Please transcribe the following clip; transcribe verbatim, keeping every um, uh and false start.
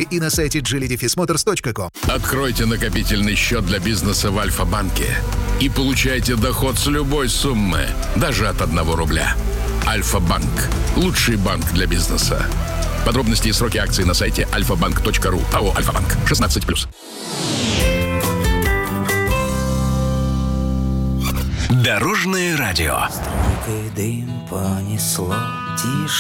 и на сайте джили дефис моторс точка ком. Откройте накопительный счет для бизнеса в Альфа-банке и получайте доход с любой суммы, даже от одного рубля. Альфа-банк – лучший банк для бизнеса. Подробности и сроки акций на сайте альфа банк точка ру. АО «Альфа-банк». шестнадцать плюс. Дорожное радио. Дым понесло тишь.